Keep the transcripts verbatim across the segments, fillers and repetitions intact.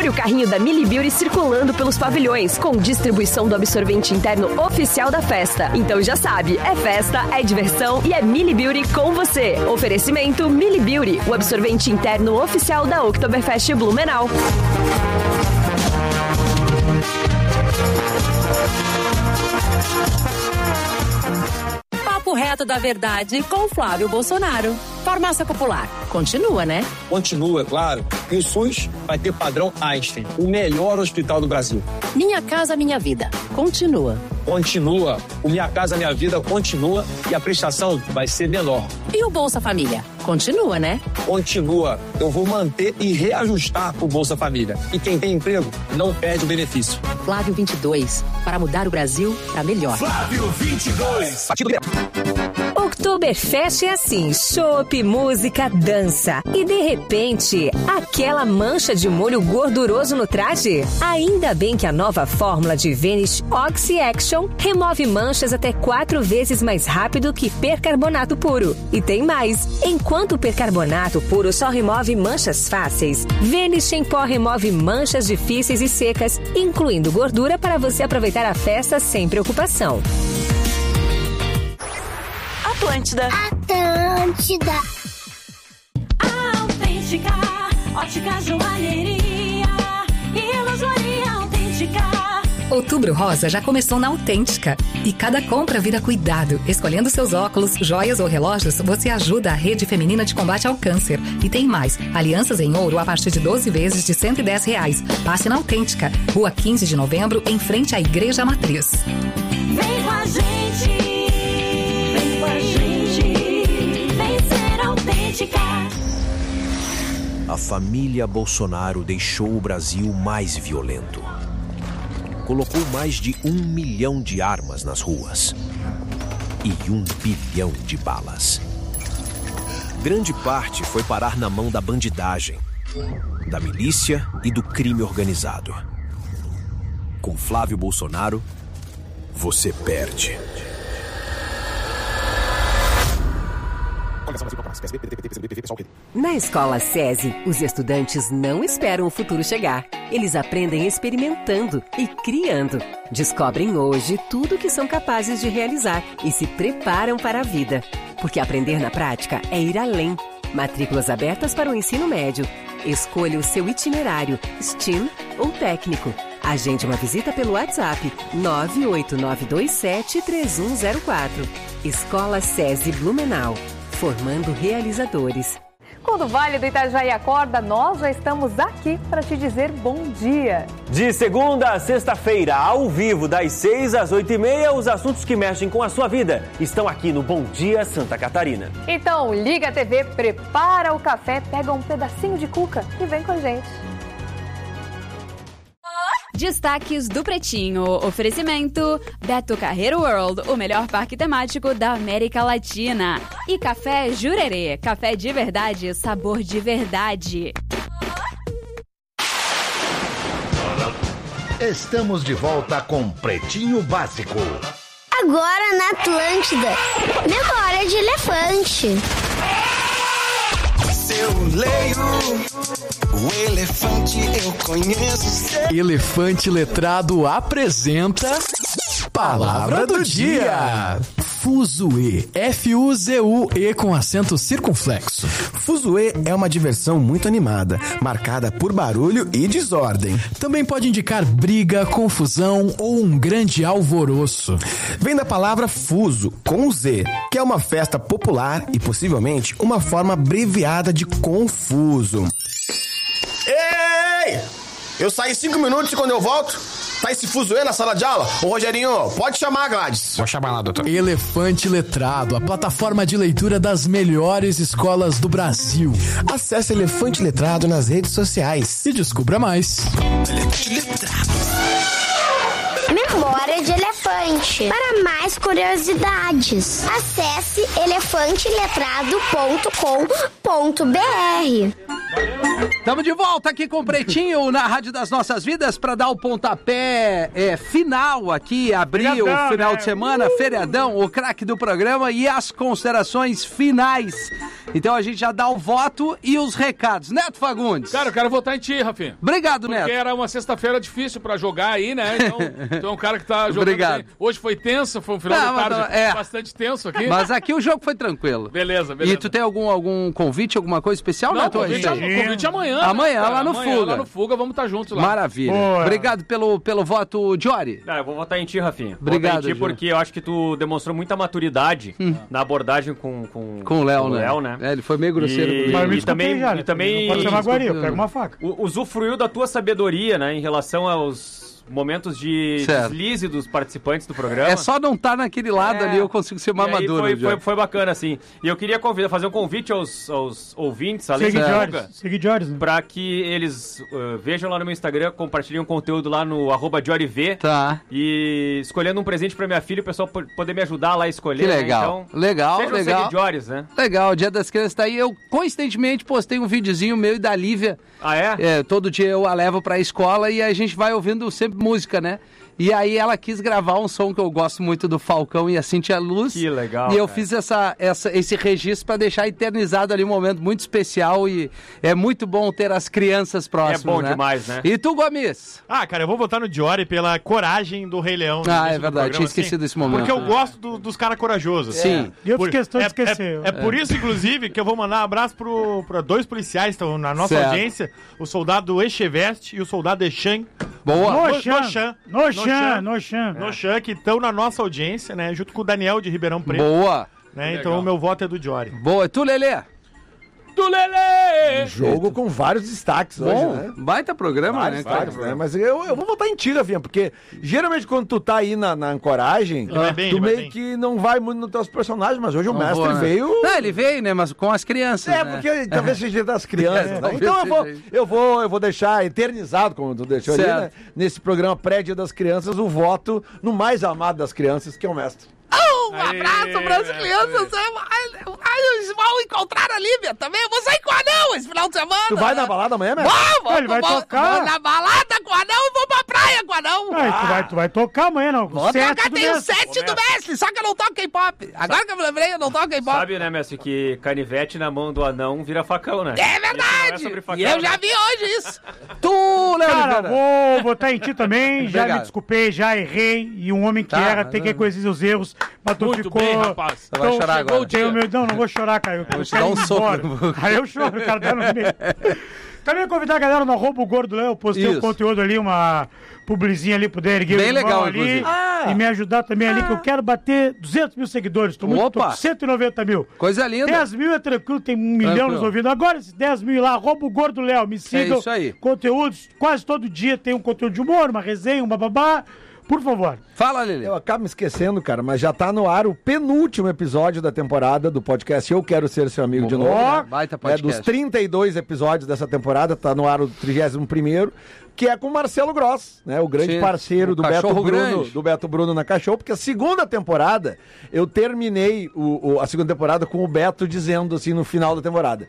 o carrinho da Mili Beauty circulando pelos pavilhões, com distribuição do absorvente interno oficial da festa. Então já sabe, é festa, é diversão e é Mili Beauty com você. Oferecimento Mili Beauty, o absorvente interno oficial da Oktoberfest Blumenau. Papo reto da verdade com Flávio Bolsonaro. Farmácia Popular. Continua, né? Continua, claro. E o SUS vai ter padrão Einstein, o melhor hospital do Brasil. Minha Casa Minha Vida. Continua. Continua. O Minha Casa Minha Vida continua e a prestação vai ser menor. E o Bolsa Família? Continua, né? Continua. Eu vou manter e reajustar o Bolsa Família. E quem tem emprego não perde o benefício. Flávio vinte e dois. Para mudar o Brasil para melhor. Flávio vinte e dois. Partido Oktoberfest é assim, chopp, música, dança. E de repente, aquela mancha de molho gorduroso no traje? Ainda bem que a nova fórmula de Vanish Oxy Action remove manchas até quatro vezes mais rápido que percarbonato puro. E tem mais, enquanto o percarbonato puro só remove manchas fáceis, Vanish em pó remove manchas difíceis e secas, incluindo gordura para você aproveitar a festa sem preocupação. Atlântida. Atlântida. Autêntica, ótica, joalheria e luxuria autêntica. Outubro Rosa já começou na Autêntica. E cada compra vira cuidado. Escolhendo seus óculos, joias ou relógios, você ajuda a Rede Feminina de Combate ao Câncer. E tem mais, alianças em ouro a partir de doze vezes de cento e dez reais. Passe na Autêntica, Rua quinze de novembro, em frente à Igreja Matriz. Vem com a gente. Vem com a gente. Vem ser autêntica. A família Bolsonaro deixou o Brasil mais violento. Colocou mais de um milhão de armas nas ruas e um bilhão de balas. Grande parte foi parar na mão da bandidagem, da milícia e do crime organizado. Com Flávio Bolsonaro, você perde. Na Escola SESI, os estudantes não esperam o futuro chegar. Eles aprendem experimentando e criando. Descobrem hoje tudo o que são capazes de realizar e se preparam para a vida. Porque aprender na prática é ir além. Matrículas abertas para o ensino médio. Escolha o seu itinerário, STEAM ou técnico. Agende uma visita pelo WhatsApp nove oito nove dois sete três um zero quatro. Escola SESI Blumenau. Formando realizadores. Quando o Vale do Itajaí acorda, nós já estamos aqui para te dizer bom dia. De segunda a sexta-feira, ao vivo, das seis às oito e meia, os assuntos que mexem com a sua vida estão aqui no Bom Dia Santa Catarina. Então, liga a T V, prepara o café, pega um pedacinho de cuca e vem com a gente. Destaques do Pretinho. Oferecimento Beto Carreiro World, o melhor parque temático da América Latina. E Café Jurerê, café de verdade, sabor de verdade. Estamos de volta com Pretinho Básico. Agora na Atlântida, memória de elefante. Eu leio o elefante, eu conheço. Elefante Letrado apresenta Palavra do Dia. Fuzuê, F U Z U E com acento circunflexo. Fuzuê é uma diversão muito animada, marcada por barulho e desordem. Também pode indicar briga, confusão ou um grande alvoroço. Vem da palavra fuso, com Z, que é uma festa popular e possivelmente uma forma abreviada de confuso. Ei! Eu saí cinco minutos e quando eu volto, tá esse fuzuê na sala de aula? Ô Rogerinho, pode chamar a Gladys. Vou chamar lá, doutor. Elefante Letrado, a plataforma de leitura das melhores escolas do Brasil. Acesse Elefante Letrado nas redes sociais e descubra mais. Elefante Letrado. Memória de elefante. Para mais curiosidades, acesse elefante letrado ponto com ponto br. Estamos de volta aqui com o Pretinho na Rádio das Nossas Vidas para dar o pontapé é, final aqui, abrir feriadão, o final né? de semana, uh! feriadão, o craque do programa e as considerações finais. Então a gente já dá o voto e os recados. Neto Fagundes. Cara, eu quero votar em ti, Rafinha. Obrigado, Porque Neto. Porque era uma sexta-feira difícil pra jogar aí, né? Então, tu é um cara que tá jogando Obrigado. Bem. Hoje foi tenso, foi um final não, de tarde não, é. bastante tenso aqui. Mas aqui o jogo foi tranquilo. Beleza, beleza. E tu tem algum, algum convite, alguma coisa especial, não, Neto? Convite, convite amanhã. Amanhã, né, lá no amanhã, Fuga. Lá no Fuga, vamos estar juntos lá. Maravilha. Boa. Obrigado pelo, pelo voto, Jory. Ah, eu vou votar em ti, Rafinha. Obrigado, vou votar em ti porque eu acho que tu demonstrou muita maturidade hum. na abordagem com, com, com o Léo, com né? Léo, né? É, ele foi meio grosseiro. E, Mas e também, já, e também pode ser magoaria, eu pego uma faca. Usufruiu da tua sabedoria, né, em relação aos momentos de certo. deslize dos participantes do programa. É só não estar tá naquele lado é. ali, eu consigo ser mais maduro. Foi, foi, foi bacana, assim. E eu queria convidar, fazer um convite aos, aos ouvintes, além da Fuga, seguidores, né? Pra que eles uh, vejam lá no meu Instagram, compartilhem um conteúdo lá no arroba joryv. Tá. E escolhendo um presente pra minha filha, o pessoal poder me ajudar lá a escolher. Que legal. Né? Então, legal, sejam legal. seguidores, né? Legal, o Dia das Crianças tá aí. Eu, coincidentemente, postei um videozinho meu e da Lívia. Ah, é? é? Todo dia eu a levo pra escola e a gente vai ouvindo sempre música, né? E aí ela quis gravar um som que eu gosto muito do Falcão e a Cintia Luz. Que legal, E eu cara. fiz essa, essa, esse registro para deixar eternizado ali um momento muito especial e é muito bom ter as crianças próximas, É bom né? demais, né? E tu, Gomes? Ah, cara, eu vou votar no Jory pela coragem do Rei Leão. Ah, é verdade, tinha esquecido assim, desse momento. Porque eu gosto do, dos caras corajosos. Sim. E eu fiz Por, questão de é, esquecer. É, é por isso, inclusive, que eu vou mandar um abraço para dois policiais que estão na nossa certo. audiência, o soldado Echeveste e o soldado Echan. Boa. Nochan. Nochan. Nochan. Nochan, que estão na nossa audiência, né? Junto com o Daniel de Ribeirão Preto. Boa. Né, então o meu voto é do Jory. Boa. E tu, Lelê? Do Lelê! Um jogo com vários destaques Bom, hoje, né? Baita programa, Vários né, cara? destaques, né? Mas eu, eu vou votar em ti, Rafinha, porque geralmente quando tu tá aí na, na ancoragem, vai bem, tu vai meio bem. que não vai muito nos teus personagens, mas hoje o Não mestre vou, né? veio... Não, ele veio, né? Mas com as crianças, É, né? porque talvez seja das crianças, É, né? Então eu vou, seja isso. eu, vou, eu vou deixar eternizado, como tu deixou Certo. ali, né? Nesse programa pré-dia das crianças, o voto no mais amado das crianças, que é o mestre. Um abraço para as crianças. Ai, eles vão encontrar a Lívia também. Eu vou sair com o anão esse final de semana. Tu vai na balada amanhã, mestre? Vou, vou, Ele vai vou, tocar. Vou na balada com o anão e vou pra praia com o anão. Ai, tu, vai, tu vai tocar amanhã, não. Vou Sete tocar, do tem o mestre. sete do mestre, só que eu não toco K-pop. Agora que eu me lembrei, eu não toco K-pop. Sabe, né, mestre, que canivete na mão do anão vira facão, né? É verdade. É facão, e eu né? já vi hoje isso. Tu, Léo Cara, Oliveira. vou votar em ti também. Já Obrigado. me desculpei, já errei. E um homem que Tá, erra mas tem que não- reconhecer os erros. Mas tu Muito ficou... bem, rapaz. Você vai chorar chegou agora. o dia. Tenho meu... Não, não vou chorar, cara. Eu Vou te quero dar um ir soco embora. na boca. Aí eu choro, o cara tá no meio. Também convidar a galera no arroba o Gordo Léo. Eu postei Isso. um conteúdo ali, uma publizinha ali, poder erguer Bem o irmão legal, ali. inclusive. Ah. E me ajudar também ali, que eu quero bater duzentos mil seguidores. Tô muito, tô Opa. com cento e noventa mil. Coisa linda. dez mil é tranquilo, tem um milhão Tranquilo. nos ouvindo. Agora, esses dez mil lá, arroba o Gordo Léo, me sigam. isso aí. Conteúdos, quase todo dia tem um conteúdo de humor, uma resenha, um bababá. Por favor. Fala, Lelê. Eu acabo me esquecendo, cara, mas já tá no ar o penúltimo episódio da temporada do podcast Eu Quero Ser Seu Amigo de Novo. Ó, né? baita É, podcast. dos trinta e dois episódios dessa temporada, tá no ar o trigésimo primeiro, que é com o Marcelo Gross, né? O grande Sim, parceiro o do Beto cachorro Bruno, grande. do Beto Bruno na Cachorro, porque a segunda temporada, eu terminei o, o- a segunda temporada com o Beto dizendo assim no final da temporada: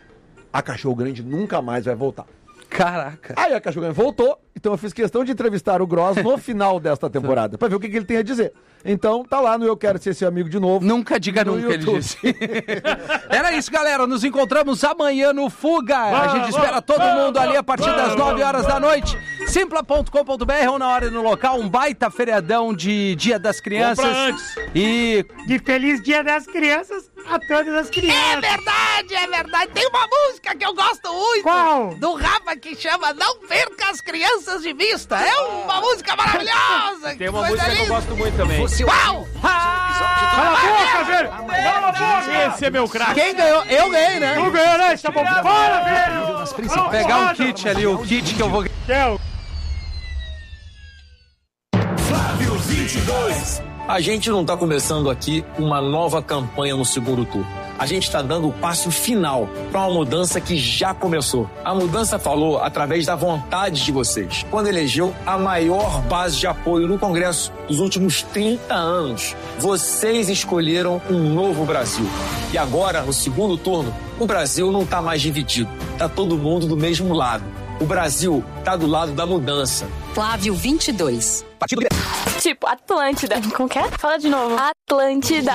a Cachorro Grande nunca mais vai voltar. Caraca. Aí a Cachorro Grande voltou, então eu fiz questão de entrevistar o Gross no final desta temporada, pra ver o que, que ele tem a dizer. Então tá lá no Eu Quero Ser Seu Amigo de Novo. Nunca diga no nunca, ele YouTube. disse. Era isso, galera. Nos encontramos amanhã no Fuga. A gente Vamos, espera todo vamos, mundo ali a partir das vamos, nove horas da noite. Simpla ponto com ponto b r ou na hora e no local. Um baita feriadão de Dia das Crianças. Compra antes. E De feliz Dia das Crianças a todas as crianças. É verdade, é verdade. Tem uma música que eu gosto muito. Qual? Do Rafa que chama Não Perca as Crianças de Vista. É uma música maravilhosa. Tem uma coisa música que eu linda. gosto muito também. Qual? Cala a boca, velho! Cala a boca! Esse é meu craque. Quem ganhou? Eu ganhei, né? Tu ganhou, né? Tá bom. Fala, velho! Vou pegar um kit ali, o kit que eu vou... Quer? A gente não está começando aqui uma nova campanha no segundo turno. a gente está dando o passo final para uma mudança que já começou. A mudança falou através da vontade de vocês, quando elegeu a maior base de apoio no Congresso dos últimos trinta anos. Vocês escolheram um novo Brasil. E agora, no segundo turno, o Brasil não está mais dividido. Está todo mundo do mesmo lado. O Brasil está do lado da mudança. Flávio vinte e dois. Partido Tipo, Atlântida. Como que é? Fala de novo. Atlântida.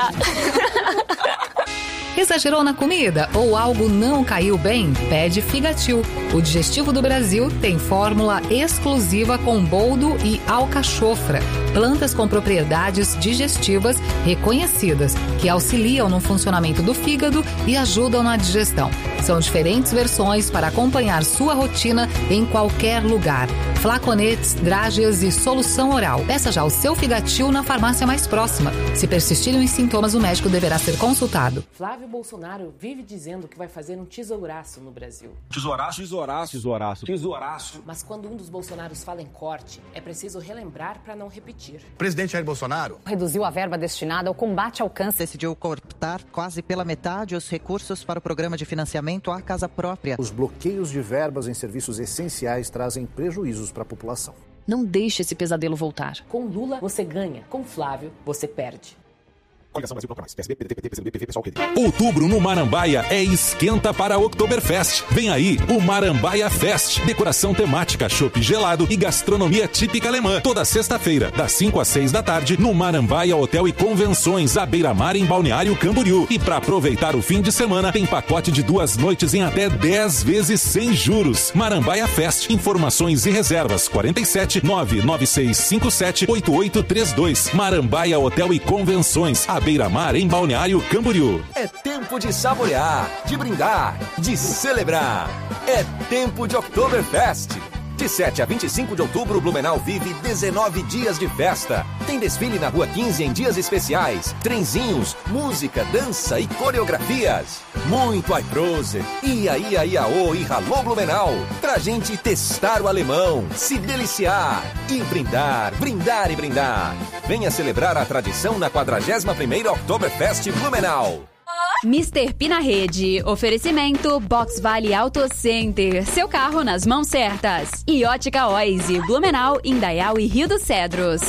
Exagerou na comida ou algo não caiu bem? Pede Figatil. O digestivo do Brasil tem fórmula exclusiva com boldo e alcachofra, plantas com propriedades digestivas reconhecidas, que auxiliam no funcionamento do fígado e ajudam na digestão. São diferentes versões para acompanhar sua rotina em qualquer lugar. Flaconetes, drágeas e solução oral. Peça já o seu Figatil na farmácia mais próxima. Se persistirem os sintomas, o médico deverá ser consultado. Flávio Bolsonaro vive dizendo que vai fazer um tesouraço no Brasil. Tesouraço, tesouraço, tesouraço, tesouraço. Mas quando um dos Bolsonaros fala em corte, é preciso relembrar para não repetir. Presidente Jair Bolsonaro reduziu a verba destinada ao combate ao câncer. Decidiu cortar quase pela metade os recursos para o programa de financiamento à casa própria. Os bloqueios de verbas em serviços essenciais trazem prejuízos para a população. Não deixe esse pesadelo voltar. Com Lula, você ganha. Com Flávio, você perde. Coligação Brasil Bloco Mais. P S B, P D T, P T B, P P, pessoal que... Outubro no Marambaia é esquenta para Oktoberfest. Vem aí o Marambaia Fest. Decoração temática, chopp gelado e gastronomia típica alemã. Toda sexta-feira, das cinco às seis da tarde, no Marambaia Hotel e Convenções, à beira-mar em Balneário Camboriú. E para aproveitar o fim de semana, tem pacote de duas noites em até dez vezes sem juros. Marambaia Fest. Informações e reservas quarenta e sete, nove nove seis cinco sete, oito oito três dois. Marambaia Hotel e Convenções, à beira-mar em Balneário Camboriú. É tempo de saborear, de brindar, de celebrar. É tempo de Oktoberfest. De sete a vinte e cinco de outubro, Blumenau vive dezenove dias de festa. Tem desfile na Rua quinze em dias especiais, trenzinhos, música, dança e coreografias. Muito Aiprose, Ia Ia Iaô e Ralô Blumenau. Pra gente testar o alemão, se deliciar e brindar, brindar e brindar. Venha celebrar a tradição na quadragésima primeira Oktoberfest Blumenau. mister P na rede. Oferecimento Box Vale Auto Center. Seu carro nas mãos certas. E Ótica Oise, Blumenau, Indaial e Rio dos Cedros.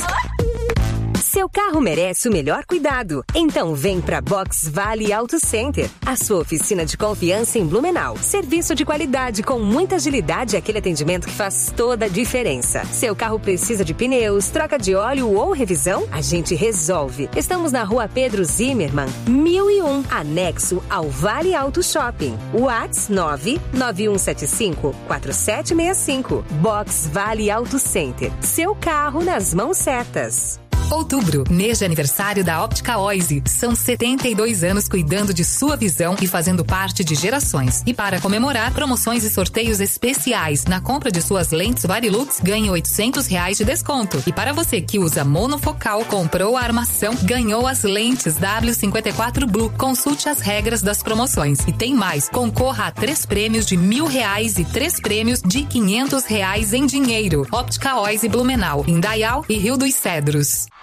Seu carro merece o melhor cuidado. Então vem pra Box Vale Auto Center, a sua oficina de confiança em Blumenau. Serviço de qualidade com muita agilidade e aquele atendimento que faz toda a diferença. Seu carro precisa de pneus, troca de óleo ou revisão? A gente resolve. Estamos na Rua Pedro Zimmermann, mil e um, anexo ao Vale Auto Shopping. WhatsApp nove nove um sete cinco quatro sete seis cinco. Box Vale Auto Center. Seu carro nas mãos certas. Outubro, mês de aniversário da Óptica Oise. São setenta e dois anos cuidando de sua visão e fazendo parte de gerações. E para comemorar, promoções e sorteios especiais. Na compra de suas lentes Varilux, ganhe oitocentos reais de desconto. E para você que usa monofocal, comprou a armação, ganhou as lentes W cinquenta e quatro Blue. Consulte as regras das promoções. E tem mais, concorra a três prêmios de mil reais e três prêmios de quinhentos reais em dinheiro. Óptica Oise Blumenau, Indaial e Rio dos Cedros.